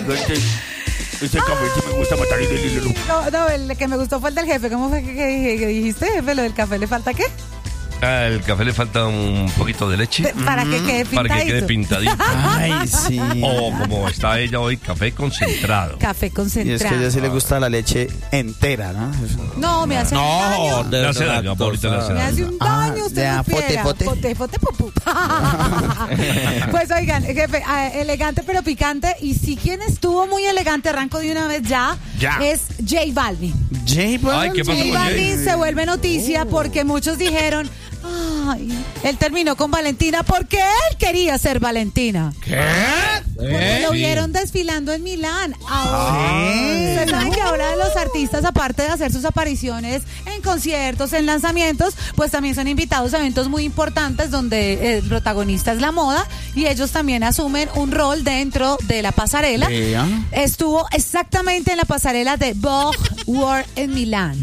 Ese café sí me gusta matar el No, el que me gustó fue el del jefe. ¿Cómo fue que dijiste, jefe? ¿Lo del café le falta qué? Al café le falta un poquito de leche. Para que quede pintadito. Para que quede pintadito. Ay, sí. O como está ella hoy, café concentrado. Café concentrado. Y es que a ella sí le gusta la leche entera, ¿no? No, me hace un daño. Le hace daño, Paulita, le hace Me hace daño. un daño, usted no fiera. Fote, pupú. Pues oigan, jefe, elegante pero picante. Y si quien estuvo muy elegante, arranco de una vez ya. Es J Balvin. J Balvin. Ay, ¿qué pasó J con Balvin se vuelve noticia porque muchos dijeron, ay, él terminó con Valentina porque él quería ser Valentina. ¿Qué? Porque lo vieron desfilando en Milán. Ustedes saben que ahora los artistas, aparte de hacer sus apariciones en conciertos, en lanzamientos, pues también son invitados a eventos muy importantes donde el protagonista es la moda y ellos también asumen un rol dentro de la pasarela. Estuvo exactamente en la pasarela de Vogue World en Milán.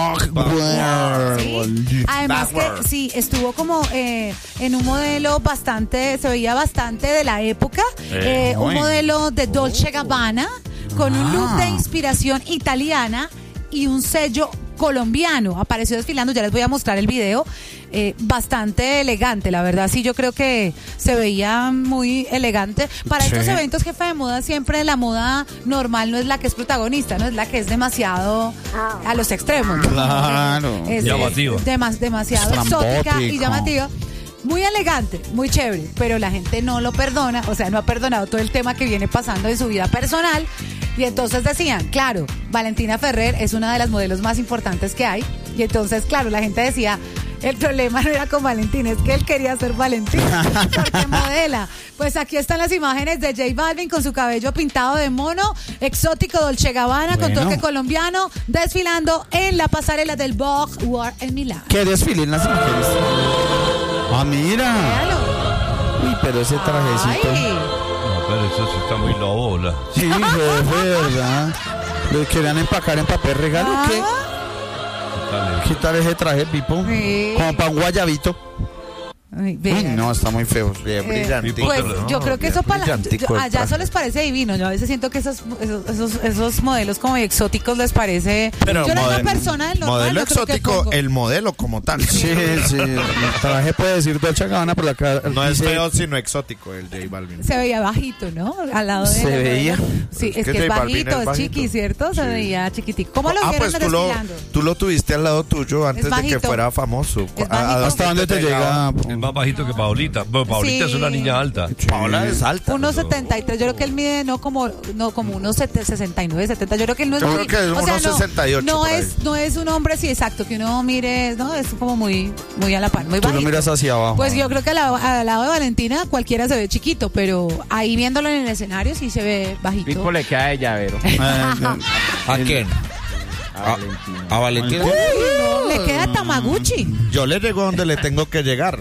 ¿Sí? Además que sí, estuvo como en un modelo bastante, se veía bastante de la época, un modelo de Dolce & Gabbana con un look de inspiración italiana y un sello colombiano. Apareció desfilando, ya les voy a mostrar el video. Bastante elegante, la verdad, sí, yo creo que se veía muy elegante. Para estos eventos, jefe de moda, siempre la moda normal no es la que es protagonista, no es la que es demasiado a los extremos, ¿no? Claro. Es llamativa. Demasiado exótica y llamativa. Muy elegante, muy chévere, pero la gente no lo perdona, o sea, no ha perdonado todo el tema que viene pasando en su vida personal. Y entonces decían, claro, Valentina Ferrer es una de las modelos más importantes que hay. Y entonces, claro, la gente decía, el problema no era con Valentina, es que él quería ser Valentina, porque modela. Pues aquí están las imágenes de J Balvin con su cabello pintado de mono, exótico Dolce / Gabbana, con toque colombiano, desfilando en la pasarela del Vogue World en Milán. ¿Qué desfile en las mujeres? Ah, mira. Véalo. Uy, pero ese trajecito. Ay. No, pero eso sí está muy lobola. Sí, jefe, de verdad. ¿Lo querían empacar en papel regalo? ¿Qué? ¿Qué tal ese traje, Pipo? Sí. Como para un guayabito. Uy, Uy, no, está muy feo. Brillante. Pues yo creo que eso para brillantico el allá traje. eso les parece divino. Yo a veces siento que esos modelos como exóticos les parece. Pero yo no soy una persona del normal, modelo no creo que exótico, pongo. el modelo como tal. Sí. El traje puede decir Dolce & Gabbana, pero la cara No es dice- feo, sino exótico el J Balvin. Se veía bajito, ¿no? Al lado de Se veía. Sí, Pero es que es J Balvin bajito, es es bajito. chiqui, ¿cierto? Se veía chiquitico. ¿Cómo lo vieron pues desfilando? tú lo tuviste al lado tuyo antes de que bajito. fuera famoso. Es bajito. ¿Hasta dónde te llega? Es más bajito que Paulita. Bueno, Paulita Sí. es una niña alta. Paola es alta. 1.73, yo creo que él mide no como unos 69, 70, yo creo que él no es Yo muy, creo que es o sea, unos 68 no por ahí. no es un hombre, sí, exacto, que uno mire, no, es como muy a la par, muy Tú lo bajito. miras hacia abajo. Pues yo creo que al lado de Valentina cualquiera se ve chiquito, pero ahí viéndolo en el escenario sí se ve bajito. Pico le queda de llavero. ¿A quién? A Valentina. Uy, no, le queda Tamaguchi. Yo le llego donde le tengo que llegar.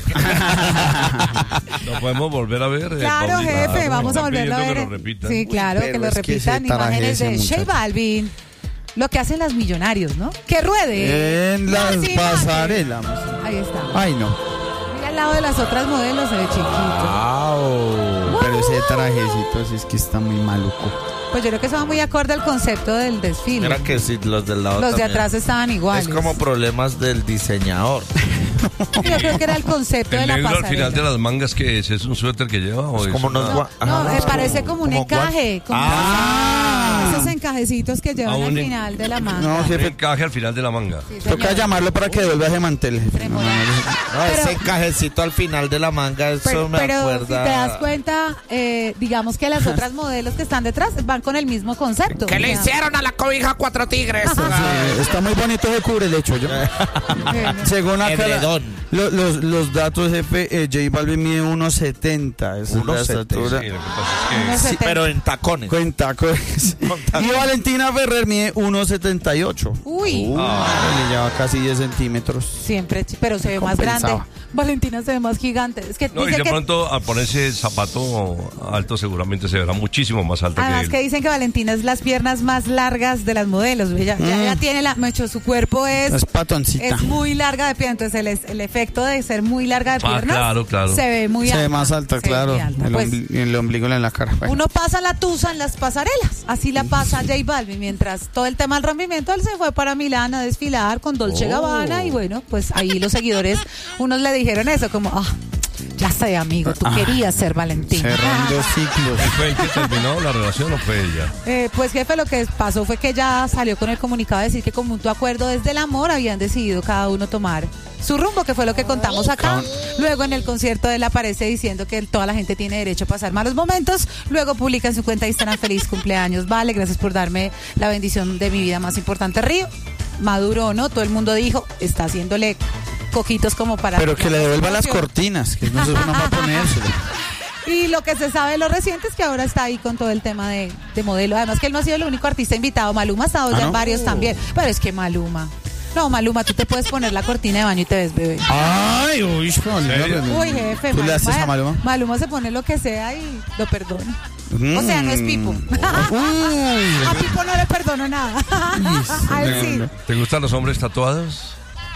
Lo podemos volver a ver. Claro, Paulita. jefe, vamos a Están volverlo a pidiendo ver. que lo repitan. Sí, claro, pero que lo es que ese repitan. traje Imágenes ese de J muchacho. Balvin. Lo que hacen las Millonarios, ¿no? Que ruede. En las imágenes. pasarelas. Ahí está. Ay, no. Mira al lado de las otras modelos, se ve chiquito. Pero ese trajecito sí es que está muy maluco. Pues yo creo que eso va muy acorde al concepto del desfile. Mira que sí, los del lado Los de también. atrás estaban iguales. Es como problemas del diseñador. Yo creo que era el concepto de El la negro al pasarela. final de las mangas, que es un suéter que lleva o es como una- unos No, parece como un encaje. Como esos encajecitos que llevan al un final de la manga. No, un jefe, encaje al final de la manga. Sí, toca señor. llamarlo para que devuelva ese mantel. jefe. No, no, no. No, Pero- ese encajecito al final de la manga, eso Pero, me pero acuerda. si te das cuenta, digamos que las otras modelos que están detrás van con el mismo concepto. ¿Qué le O sea, hicieron a la cobija Cuatro Tigres? Sí, está muy bonito ese cubrelecho yo. bueno. Según acá Edredón. los datos, jefe, J Balvin mide 1.70. Esa es la 1.70, estatura. Sí, lo que pasa es que Unos Sí, 70. pero en tacones. Con tacos. Con tacos. Y Valentina Ferrer mide 1.78. Uy. Le lleva casi 10 centímetros. Siempre, pero se ve más Compensaba. grande. Valentina se ve más gigante. Es que No, y dice de que, pronto al ponerse zapato alto seguramente se verá muchísimo más alta además que él. que dicen que Valentina es las piernas más largas de las modelos. Ya tiene su cuerpo Es patoncita. es muy larga de pierna, entonces el efecto de ser muy larga de piernas claro. se ve muy Se alta. ve más alta, Se ve claro. muy alta. Pues, El ombligo en la cara. Bueno. uno pasa la tusa en las pasarelas, así la pasa J Balvin, mientras todo el tema del rompimiento, él se fue para Milán a desfilar con Dolce Gabbana y bueno, pues ahí los seguidores, unos le dijeron eso, como, ya sé amigo, tú querías ser Valentina. Cerrando ciclos. ¿Fue el que terminó la relación o fue ella? Pues jefe, lo que pasó fue que ella salió con el comunicado de decir que con mutuo acuerdo desde el amor habían decidido cada uno tomar su rumbo, que fue lo que contamos acá. Luego en el concierto él aparece diciendo que toda la gente tiene derecho a pasar malos momentos. Luego publica en su cuenta Instagram: feliz cumpleaños, Vale, gracias por darme la bendición de mi vida más importante, Río. Maduro o no, todo el mundo dijo, está haciéndole coquitos como para... Pero que le devuelva las cortinas, que no se van a ponérselo. Y lo que se sabe de lo reciente es que ahora está ahí con todo el tema de modelo. Además que él no ha sido el único artista invitado. Maluma ha estado ya en varios también. Pero es que Maluma, tú te puedes poner la cortina de baño y te ves bebé. Ay, uy, Uy, jefe, ¿Tú le haces a Maluma? Maluma se pone lo que sea y lo perdona. O sea, no es Pipo. A Pipo no le perdono nada. A él sí. ¿Te gustan los hombres tatuados?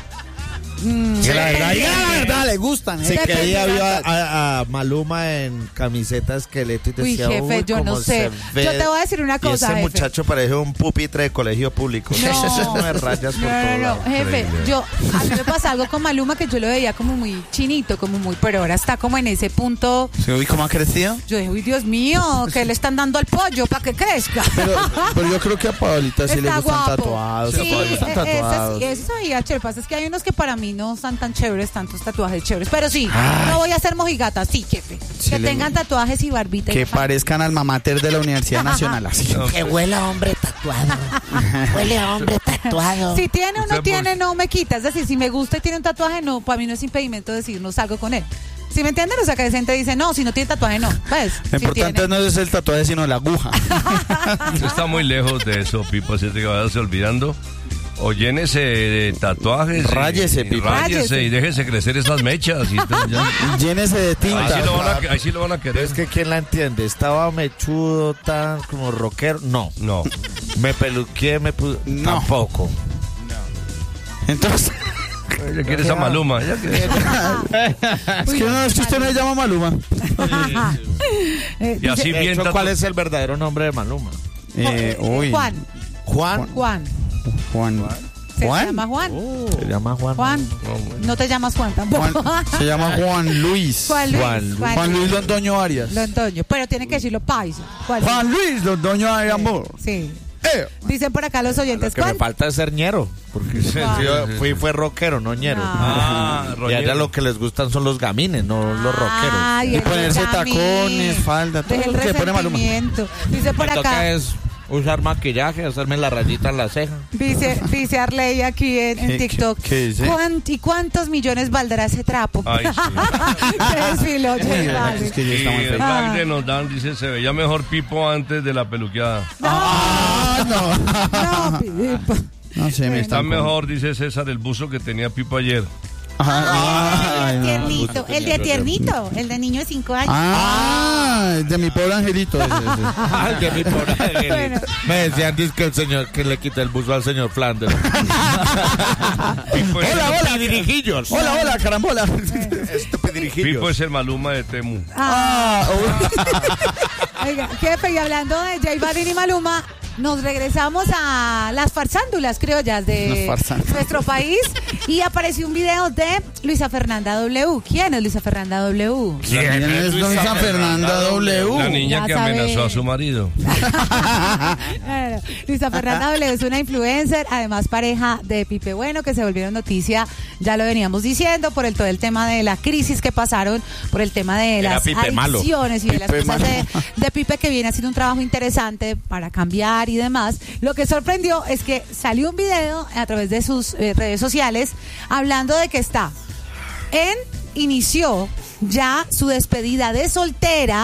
Que la verdad le gustan. Sí, que Depende día de vio la- a Maluma en camiseta esqueleto y Uy, decía, jefe, yo cómo no sé. se ve. Yo te voy a decir una Y cosa, ese jefe. muchacho parece un pupitre de colegio público. Me rayas por todo lado. Jefe, Increíble. a mí me pasa algo con Maluma que yo lo veía como muy chinito, pero ahora está como en ese punto. ¿Y cómo ha crecido? Yo dije, uy, Dios mío, que le están dando al pollo para que crezca. Pero yo creo que a Paolita sí le Está gustan guapo. tatuados. Sí, a Paola le gustan tatuados. eso sabía, chévere. Pasa es que hay unos que para mí no están tan chéveres, tantos tatuajes chéveres. Pero sí, no voy a ser mojigata, sí, jefe. Sí, que le- tengan tatuajes y barbita. Que y parezcan alma mater de la Universidad Nacional. Así. Que huele a hombre tatuado. Huele a hombre tatuado. Si tiene o no Usted, tiene, pues- no me quita. Es decir, si me gusta y tiene un tatuaje, no, para mí no es impedimento decir no salgo con él. ¿Sí me entienden? O sea, que hay gente dice, no, si no tiene tatuaje, no. ¿Ves? Lo importante no es el tatuaje, sino la aguja. Usted está muy lejos de eso, Pipo, así que vayas olvidando. O llénese de tatuajes. Ráyese, y Pipo. Ráyese Ráyese. y déjese crecer esas mechas. Y todo, ya. Llénese de Ahí tinta. sí lo van a querer. Es que ¿quién la entiende? ¿Estaba mechudo, tan como rockero? No. No. Me peluqué, No. tampoco. Entonces, Ella quiere esa Maluma. Ella quiere es que usted no le llama Maluma. Y así De bien hecho, tatu- ¿cuál es el verdadero nombre de Maluma? Uy. Juan. Juan. Se ¿Juan? llama Juan. Se llama Juan. Juan. No te llamas Juan tampoco. Se llama Juan Luis. Juan Luis. Juan Luis Londoño Arias. Londoño. Pero tiene que decirlo paisa. Juan Luis Londoño Arias, amor. Sí. Dicen por acá los Lo oyentes. que me ¿Cuál? falta es ser ñero. Porque fue rockero, no ñero. Ah, Y a ella Roñero. lo que les gustan son los gamines, no los rockeros. Ay, Y el ponerse gamín. tacones, falda, todo Deje el lo que pone Maluma. resentimiento. Dice por Me acá. toca es usar maquillaje, hacerme la rayita en la ceja. Dice Arley aquí en ¿Qué- TikTok. qué dice? ¿Y cuántos millones valdrá ese trapo? Ay, sí. Se desfiló, J Sí, Balvin. es que ya Y está muy el feo. baile nos dan, dice, se veía mejor Pipo antes de la peluqueada. No, Pipo. No sé, me Está están mejor, dice César, el buzo que tenía Pipo ayer. Ay, no. Tiernito, el de tiernito, el de niño de 5 años. Ah, de mi pobre angelito. ese. Ay, de mi pobre angelito. Bueno. Me decían dice que el señor que le quita el buzo al señor Flanders. Pipo es, Hola, Dirijillos. hola, carambola. Pipo es el Maluma de Temu. Ah, Oiga, jefe, y hablando de J Balvin y Maluma, nos regresamos a las farsándulas criollas de Las farsándulas. nuestro país y apareció un video de Luisa Fernanda W. ¿Quién es Luisa Fernanda W? ¿quién es Luisa Fernanda W? La niña Ya que sabe. amenazó a su marido. Claro. Luisa Fernanda W es una influencer, además pareja de Pipe Bueno, que se volvieron noticia, ya lo veníamos diciendo, por todo el tema de la crisis que pasaron, por el tema de Era las Pipe malo. adicciones y de las Pipe cosas malo. de Pipe, que viene haciendo un trabajo interesante para cambiar y demás. Lo que sorprendió es que salió un video a través de sus redes sociales hablando de que inició ya su despedida de soltera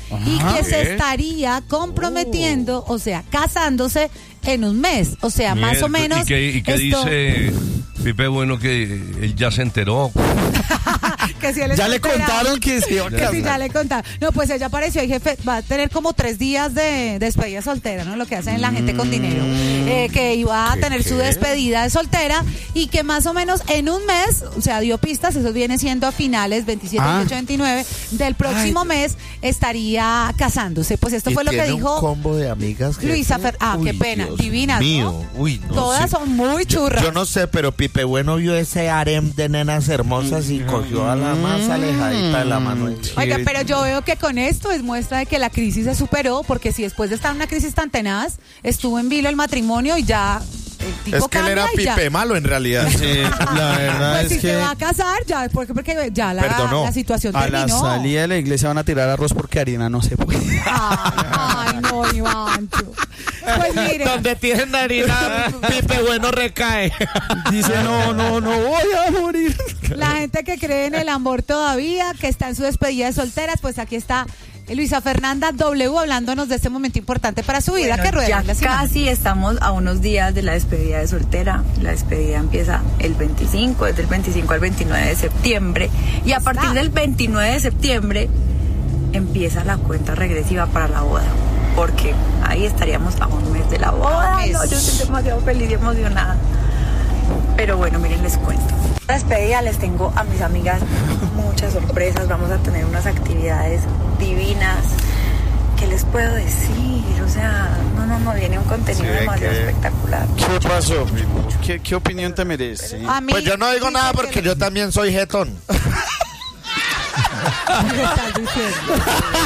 y que se estaría comprometiendo, o sea, casándose en un mes. O sea, más o menos. ¿Y qué dice Pipe Bueno que él ya se enteró? Que si él ya le contaron que se iba a casar. Sí, ya le contaron. No, pues ella apareció y jefe, va a tener como 3 días de despedida soltera, ¿no? Lo que hacen la gente con dinero. Que iba a tener su despedida de soltera y que más o menos en un mes, o sea, dio pistas, eso viene siendo a finales 27, 28, 29 del próximo mes estaría casándose. Pues esto fue lo que dijo un combo de amigas, jefe. Luisa qué pena, Dios divinas, mío. ¿no? Uy, no, todas son muy churras. Yo no sé, pero Pipe Bueno vio ese harem de nenas hermosas y cogió a la más alejadita de la mano. Oiga, pero yo veo que con esto es muestra de que la crisis se superó, porque si después de estar en una crisis tan tenaz, estuvo en vilo el matrimonio y ya el tipo es que él era Pipe malo en realidad. Sí, la verdad pues es si que se va a casar, ya, porque ya la situación a terminó. la salida de la iglesia van a tirar arroz porque harina no se puede. Ay, no, Ivancho. Pues mire. Donde tienen harina, Pipe Bueno recae. Dice, no voy a morir. La gente que cree en el amor todavía, que está en su despedida de solteras, pues aquí está Luisa Fernanda W hablándonos de este momento importante para su vida. Que rueda ya casi estamos a unos días de la despedida de soltera. La despedida empieza el 25, desde el 25 al 29 de septiembre. Y a partir del 29 de septiembre empieza la cuenta regresiva para la boda. Porque ahí estaríamos a un mes de la boda. No, yo estoy demasiado feliz y emocionada. Pero bueno, miren, les cuento. La despedida les tengo a mis amigas muchas sorpresas. Vamos a tener unas actividades divinas. ¿Qué les puedo decir? O sea, no, viene un contenido demasiado espectacular. ¿Qué pasó? ¿Qué opinión te merece? Pues yo no digo nada porque yo también soy jetón. ¿Qué estás diciendo?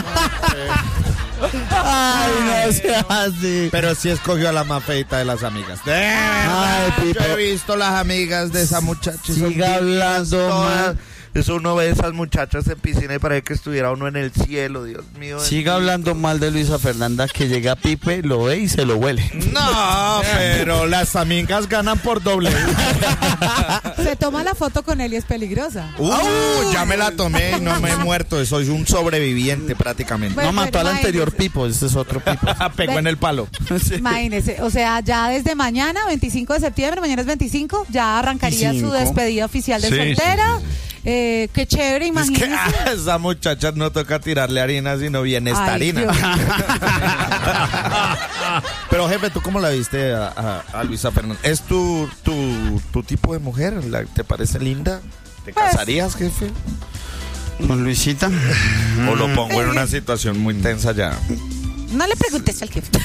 Ay, no sea así. Pero sí escogió a la más feita de las amigas. Ay, Pipe. Yo he visto las amigas de esa muchacha. Siga hablando mal. Eso uno ve a esas muchachas en piscina y parece que estuviera uno en el cielo, Dios mío. Siga hablando mal de Luisa Fernanda, que llega Pipe, lo ve y se lo huele. No, pero las amigas ganan por doble. Se toma la foto con él y es peligrosa. Ya me la tomé y no me he muerto. Soy un sobreviviente prácticamente. Bueno, no mató al anterior Pipo, este es otro Pipo. Pegó en el palo. Sí. Imagínese, o sea, ya desde mañana, 25 de septiembre, mañana es 25, ya arrancaría su despedida oficial de soltera. Qué chévere, imagínese. Es que a esa muchacha no toca tirarle harina, sino bienestar harina. Pero jefe, ¿tú cómo la viste a Luisa Fernanda? ¿Es tu tipo de mujer? ¿Te parece linda? ¿Te casarías, jefe? ¿Con Luisita? ¿O lo pongo en una situación muy tensa ya? No le preguntes al jefe.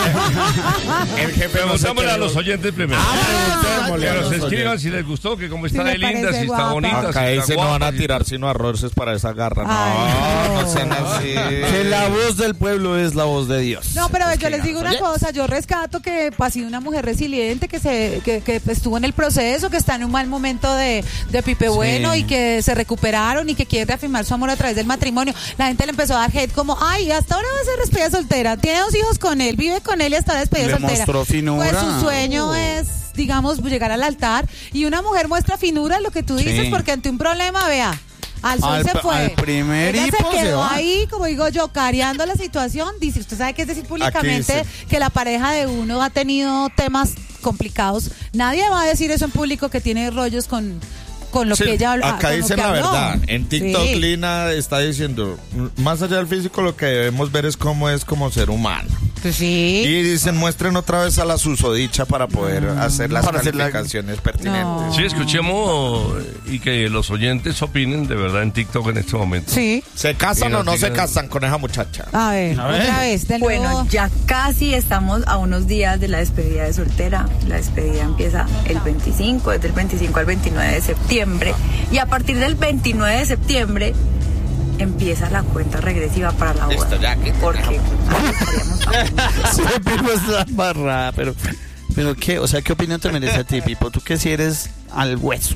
El jefe Preguntámosle a los oyentes primero. Que nos escriban oyentes. si les gustó, que cómo está Si de le linda, parece si está guapa. bonita, Acá si ese está no van a guapa. tirar sino arroces para esa garra. Ay, No sean así. Que la voz del pueblo es la voz de Dios. No, pero yo les digo una Oye. cosa, yo rescato que ha sido una mujer resiliente, que estuvo en el proceso, que está en un mal momento de Pipe Bueno y que se recuperaron y que quiere reafirmar su amor a través del matrimonio. La gente le empezó a dar hate como, ay, hasta ahora va a ser despedida soltera, tiene 2 hijos con él, vive con él y hasta despedida Le soltera. mostró finura. Pues su sueño es, digamos, llegar al altar, y una mujer muestra finura, lo que tú dices, porque ante un problema, vea, al sol se fue. Al primer Ella hipo se quedó va. ahí, como digo yo, careando la situación. Dice, usted sabe que es decir públicamente que la pareja de uno ha tenido temas complicados. Nadie va a decir eso en público, que tiene rollos con lo Sí, que ella habla. acá dicen la verdad. En TikTok, Sí. Lina está diciendo, más allá del físico, lo que debemos ver es cómo es como ser humano. Pues sí. Y dicen, muestren otra vez a la susodicha para poder hacer las calificaciones pertinentes. No. Sí, escuchemos y que los oyentes opinen de verdad en TikTok en este momento. Sí. ¿Se casan Y nos o no se digan- casan con esa muchacha? A ver, otra vez. De nuevo. Bueno, ya casi estamos a unos días de la despedida de soltera. La despedida empieza el 25, desde el 25 al 29 de septiembre. Y a partir del 29 de septiembre empieza la cuenta regresiva para la boda. Listo, ya, que porque ahí estaríamos a un mes. Sí, Pipo es la barra, pero ¿qué? O sea, ¿qué opinión te merece a ti, Pipo? Tú que si eres al hueso.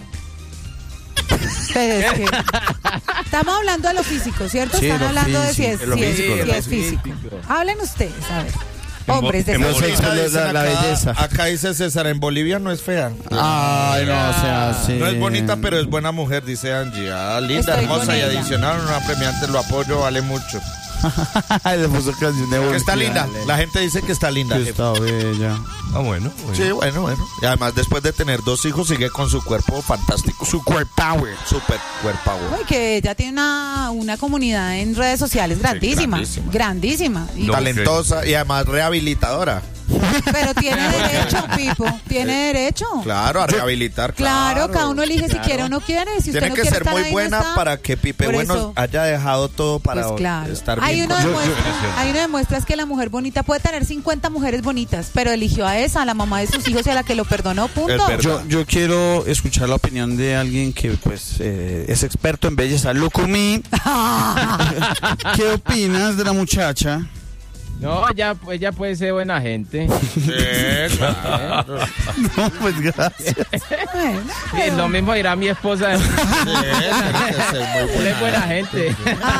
Pero es que estamos hablando de lo físico, ¿cierto? Sí, Están lo hablando de si es, físico, si es- físico, si lo es físico. Hablen ustedes, a ver. Hombres de en sexo. Bolivia. Sexo, la belleza. Acá dice César, en Bolivia no es fea. Ay, no, o sea, sí. No es bonita, pero es buena mujer, dice Angie. Ah, linda, Estoy hermosa con y ella. adicional una premiante, lo apoyo, vale mucho. Le puso canción de Que está linda. La gente dice que está linda. Que está bella. Ah, bueno. Sí, bueno. Y además, después de tener 2 hijos, sigue con su cuerpo fantástico. Su cuerpo power. Super cuerpo power. Uy, que ella tiene una comunidad en redes sociales grandísima. Grandísima. Y talentosa y además rehabilitadora. Pero tiene derecho, Pipo. Tiene derecho. Claro, a rehabilitar. Claro, cada uno elige si quiere o no quiere. Si usted tiene no que quiere ser estar muy ahí, buena no está. para que Pipe Por Bueno eso, haya dejado todo para pues claro. estar Hay bien. uno demuestra es que la mujer bonita puede tener 50 mujeres bonitas, pero eligió a esa, a la mamá de sus hijos y a la que lo perdonó, punto. Yo quiero escuchar la opinión de alguien que pues es experto en belleza. Lucumí, ¿qué opinas de la muchacha? No, ella puede ser buena gente. Sí, claro. No, pues gracias. Sí, lo mismo dirá mi esposa. Sí, tiene que ser muy Él es buena gente.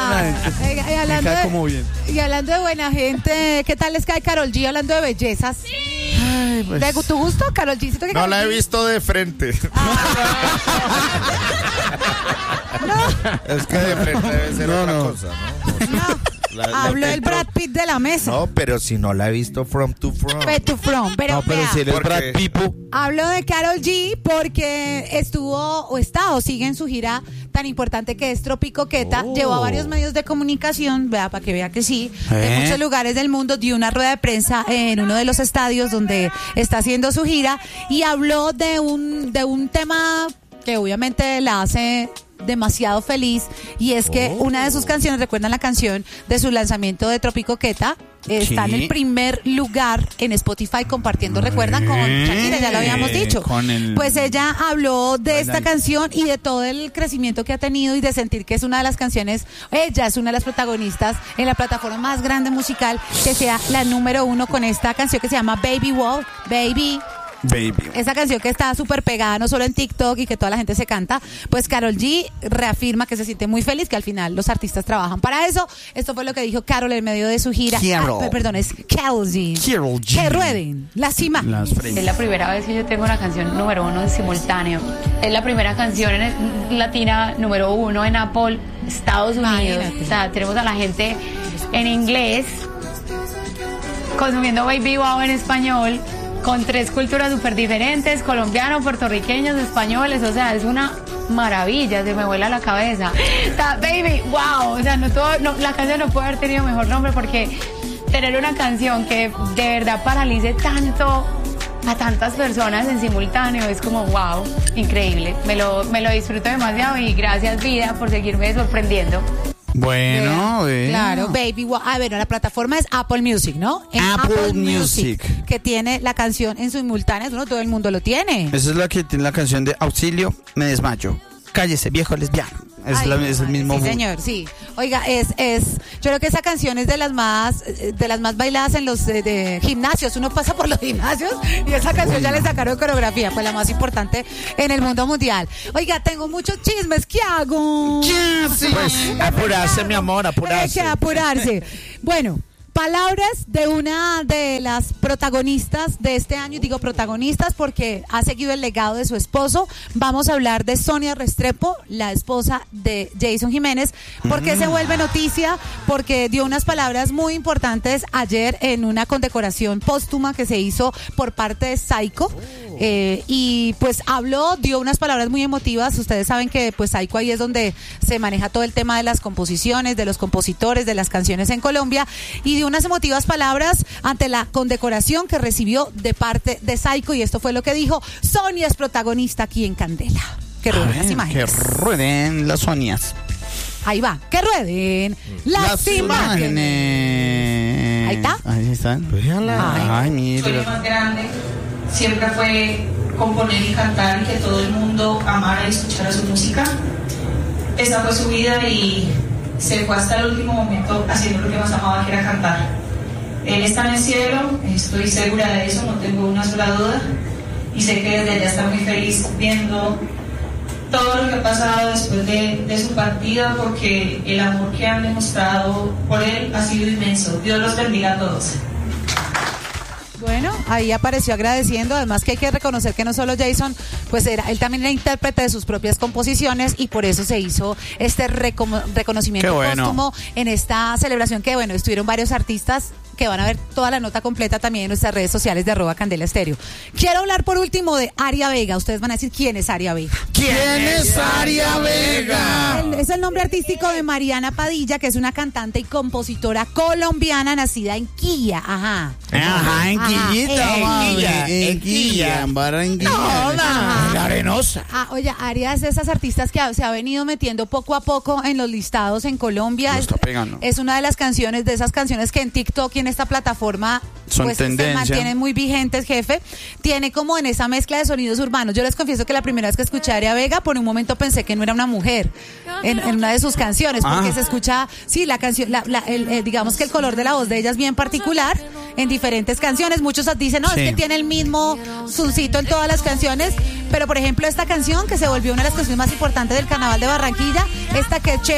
Y hablando de buena gente, ¿qué tal les cae Karol G hablando de bellezas? Ay, pues. ¿De tu gusto, Karol G? ¿Siento que No Karol la he G? visto de frente. No, Es que de frente debe ser otra cosa, ¿no? no. Hablo del Brad Pitt de la mesa. No, pero si no la he visto from to from. Pero Pero si él es Porque- Brad Pipo. hablo de Karol G porque sigue en su gira tan importante que es Tropicoqueta. Llevó a varios medios de comunicación, vea, para que vea que sí, en muchos lugares del mundo, dio una rueda de prensa en uno de los estadios donde está haciendo su gira y habló de un tema que obviamente la hace demasiado feliz, y es que una de sus canciones, ¿recuerdan la canción de su lanzamiento de Tropicoqueta? Está en el primer lugar en Spotify compartiendo, ¿recuerdan? Con Shakira, ya lo habíamos dicho. Pues ella habló de esta canción y de todo el crecimiento que ha tenido y de sentir que es una de las canciones, ella es una de las protagonistas en la plataforma más grande musical, que sea la número 1 con esta canción que se llama Baby Wow, Baby. Esa canción que está súper pegada no solo en TikTok y que toda la gente se canta, pues Karol G reafirma que se siente muy feliz, que al final los artistas trabajan para eso. Esto fue lo que dijo Karol en medio de su gira. Perdón, es Karol G. Que rueden las imágenes. Es la primera vez que yo tengo una canción número 1 en simultáneo. Es la primera canción latina número 1 en Apple, Estados Unidos. Imagínate. O sea, tenemos a la gente en inglés consumiendo Baby Wow en español, con 3 culturas súper diferentes, colombianos, puertorriqueños, españoles, o sea, es una maravilla, se me vuela la cabeza. Baby, wow, o sea, la canción no puede haber tenido mejor nombre, porque tener una canción que de verdad paralice tanto a tantas personas en simultáneo es como wow, increíble. Me lo disfruto demasiado y gracias, vida, por seguirme sorprendiendo. Bueno, claro, Baby Wow. A ver, la plataforma es Apple Music, ¿no? En Apple Music. que tiene la canción en simultáneos, ¿no? Todo el mundo lo tiene. Esa es la que tiene la canción de Auxilio, me desmayo. Cállese, viejo lesbiano. Es el mismo. Sí, señor, sí. Oiga, yo creo que esa canción es de las más bailadas en los de gimnasios. Uno pasa por los gimnasios y esa canción ya le sacaron coreografía, pues la más importante en el mundo mundial. Oiga, tengo muchos chismes, ¿qué hago? Pues apurarse, mi amor, apurarse. Hay que apurarse. Bueno, palabras de una de las protagonistas de este año, digo protagonistas porque ha seguido el legado de su esposo. Vamos a hablar de Sonia Restrepo, la esposa de Jason Jiménez. ¿Por qué se vuelve noticia? Porque dio unas palabras muy importantes ayer en una condecoración póstuma que se hizo por parte de Saiko. Y pues dio unas palabras muy emotivas. Ustedes saben que pues Saiko ahí es donde se maneja todo el tema de las composiciones, de los compositores, de las canciones en Colombia, y dio unas emotivas palabras ante la condecoración que recibió de parte de Saiko, y esto fue lo que dijo. Sonia es protagonista aquí en Candela. Que rueden las imágenes. Que rueden las Sonias. Ahí va, que rueden las imágenes. Ahí está. Ahí están. Ay, mira. Sueño más grande siempre fue componer y cantar y que todo el mundo amara y escuchara su música. Esa fue su vida y se fue hasta el último momento haciendo lo que más amaba, que era cantar. Él está en el cielo, estoy segura de eso, no tengo una sola duda, y sé que desde allá está muy feliz viendo todo lo que ha pasado después de su partida, porque el amor que han demostrado por él ha sido inmenso. Dios los bendiga a todos. Bueno, ahí apareció agradeciendo, además que hay que reconocer que no solo Jason, pues él también era intérprete de sus propias composiciones y por eso se hizo este reconocimiento póstumo en esta celebración que, bueno, estuvieron varios artistas que van a ver toda la nota completa también en nuestras redes sociales de @Candela Estéreo. Quiero hablar por último de Aria Vega. Ustedes van a decir, ¿quién es Aria Vega? ¿Quién es Aria Vega? Es el nombre artístico de Mariana Padilla, que es una cantante y compositora colombiana nacida en Quilla. Ajá, en Quillita, en Quilla, en Barranquilla, en la Arenosa. Oye, Aria es de esas artistas que se ha venido metiendo poco a poco en los listados en Colombia. Lo está pegando. Es una de las canciones, de esas canciones que en TikTok y en esta plataforma son pues tendencia. Se mantienen muy vigentes, jefe. Tiene como en esa mezcla de sonidos urbanos. Yo les confieso que la primera vez que escuché a Aria Vega, por un momento pensé que no era una mujer en una de sus canciones, porque se escucha, sí, la canción, digamos que el color de la voz de ella es bien particular en diferentes canciones. Muchos dicen, no, es que tiene el mismo suncito en todas las canciones, pero por ejemplo esta canción que se volvió una de las canciones más importantes del Carnaval de Barranquilla, esta que es